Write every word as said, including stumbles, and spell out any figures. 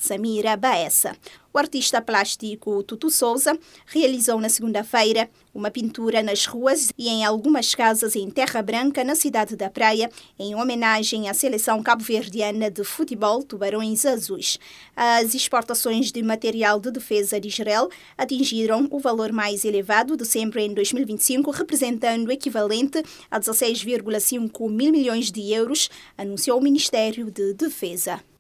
Samira Baessa. O artista plástico Tutu Souza realizou na segunda-feira uma pintura nas ruas e em algumas casas em Terra Branca, na cidade da Praia, em homenagem à seleção cabo-verdiana de futebol Tubarões Azuis. As exportações de material de defesa de Israel atingiram o valor mais elevado de sempre em dois mil e vinte e cinco, representando o equivalente a dezesseis vírgula cinco mil milhões de euros, anunciou o Ministério de Defesa.